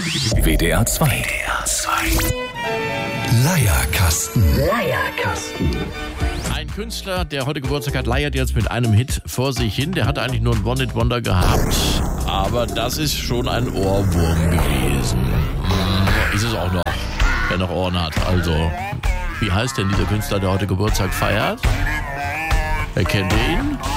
WDR 2. Leierkasten. Ein Künstler, der heute Geburtstag hat, leiert jetzt mit einem Hit vor sich hin. Der hat eigentlich nur ein One-Hit-Wonder gehabt. Aber das ist schon ein Ohrwurm gewesen. Ist es auch noch, wer noch Ohren hat. Also, wie heißt denn dieser Künstler, der heute Geburtstag feiert? Wer kennt ihn?